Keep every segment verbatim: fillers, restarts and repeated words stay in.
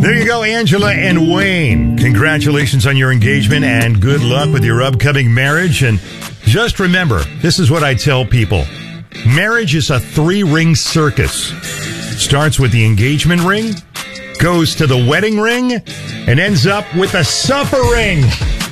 There you go, Angela and Wayne. Congratulations on your engagement and good luck with your upcoming marriage. And just remember, this is what I tell people. Marriage is a three-ring circus. Starts with the engagement ring, goes to the wedding ring, and ends up with a supper ring.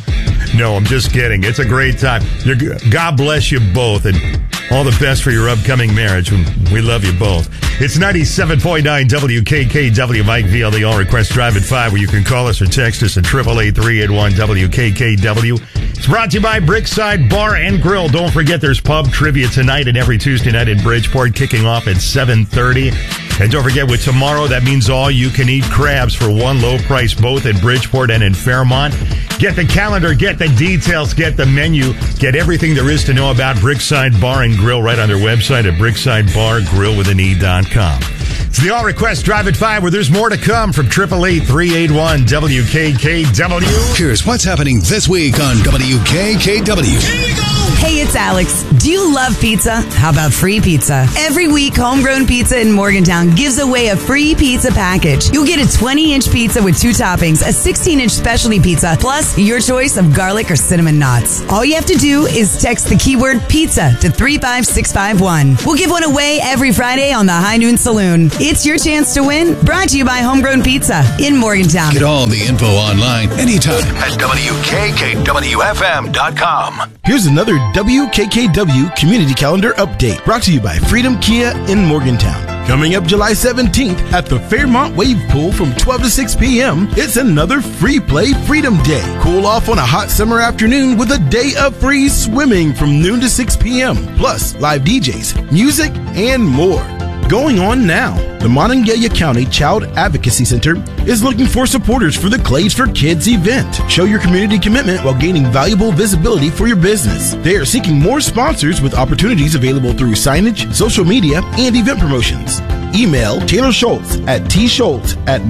No, I'm just kidding. It's a great time. You're, God bless you both, and all the best for your upcoming marriage. We love you both. It's ninety-seven point nine W K K W, Mike V L, the All Request Drive at five, where you can call us or text us at eight eight eight, three eight one, W K K W. It's brought to you by Brickside Bar and Grill. Don't forget there's pub trivia tonight and every Tuesday night in Bridgeport, kicking off at seven thirty. And don't forget, with tomorrow, that means all you can eat crabs for one low price, both in Bridgeport and in Fairmont. Get the calendar, get the details, get the menu, get everything there is to know about Brickside Bar and Grill right on their website at brickside bar grill with an e dot com. It's the All Request Drive at five, where there's more to come from eight eight eight, three eight one, W K K W. Here's what's happening this week on W K K W. Here you go! Hey, it's Alex. Do you love pizza? How about free pizza? Every week, Homegrown Pizza in Morgantown gives away a free pizza package. You'll get a twenty-inch pizza with two toppings, a sixteen-inch specialty pizza, plus your choice of garlic or cinnamon knots. All you have to do is text the keyword pizza to three five six five one. We'll give one away every Friday on the High Noon Saloon. It's your chance to win. Brought to you by Homegrown Pizza in Morgantown. Get all the info online anytime at W K K W F M dot com. Here's another W K K W Community Calendar Update, brought to you by Freedom Kia in Morgantown. Coming up July seventeenth at the Fairmont Wave Pool from twelve to six p.m., it's another Free Play Freedom Day. Cool off on a hot summer afternoon with a day of free swimming from noon to six p.m., plus live D Js, music, and more. Going on now, the Monongalia County Child Advocacy Center is looking for supporters for the Clays for Kids event. Show your community commitment while gaining valuable visibility for your business. They are seeking more sponsors with opportunities available through signage, social media, and event promotions. Email Taylor Schultz at tschultz at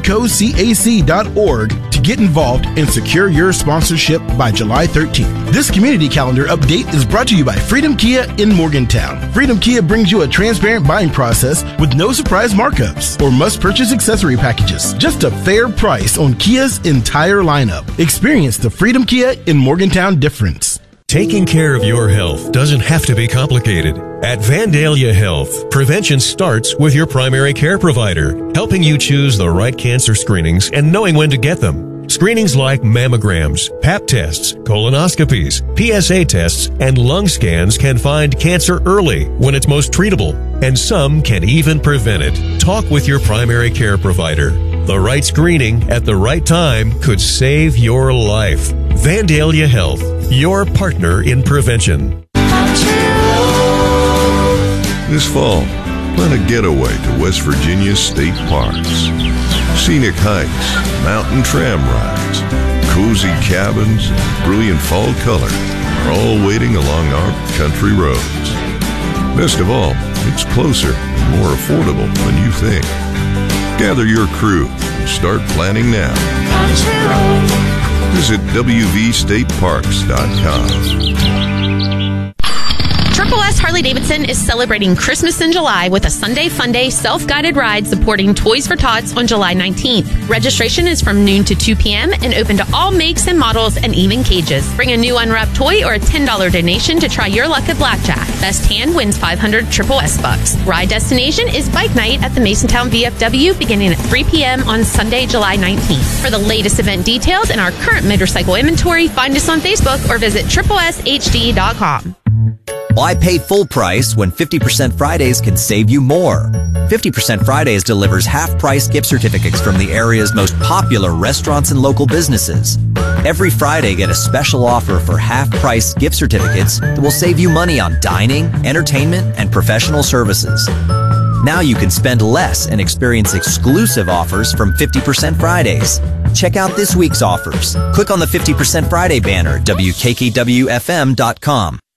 moncocac dot org to get involved and secure your sponsorship by July thirteenth. This community calendar update is brought to you by Freedom Kia in Morgantown. Freedom Kia brings you a transparent buying process with no surprise markups or must-purchase accessory packages. Just a fair price on Kia's entire lineup. Experience the Freedom Kia in Morgantown difference. Taking care of your health doesn't have to be complicated. At Vandalia Health, prevention starts with your primary care provider, helping you choose the right cancer screenings and knowing when to get them. Screenings like mammograms, pap tests, colonoscopies, P S A tests, and lung scans can find cancer early when it's most treatable, and some can even prevent it. Talk with your primary care provider. The right screening at the right time could save your life. Vandalia Health, your partner in prevention. This fall, plan a getaway to West Virginia's state parks. Scenic hikes, mountain tram rides, cozy cabins, and brilliant fall color are all waiting along our country roads. Best of all, it's closer and more affordable than you think. Gather your crew and start planning now. Visit W V state parks dot com. Triple S Harley-Davidson is celebrating Christmas in July with a Sunday Fun Day self-guided ride supporting Toys for Tots on July nineteenth. Registration is from noon to two p.m. and open to all makes and models and even cages. Bring a new unwrapped toy or a ten dollars donation to try your luck at blackjack. Best hand wins five hundred Triple S bucks. Ride destination is Bike Night at the Masontown V F W beginning at three p.m. on Sunday, July nineteenth. For the latest event details and our current motorcycle inventory, find us on Facebook or visit triple s h d dot com. Why pay full price when fifty percent Fridays can save you more? fifty percent Fridays delivers half-price gift certificates from the area's most popular restaurants and local businesses. Every Friday, get a special offer for half-price gift certificates that will save you money on dining, entertainment, and professional services. Now you can spend less and experience exclusive offers from fifty percent Fridays. Check out this week's offers. Click on the fifty percent Friday banner at W K K W F M dot com.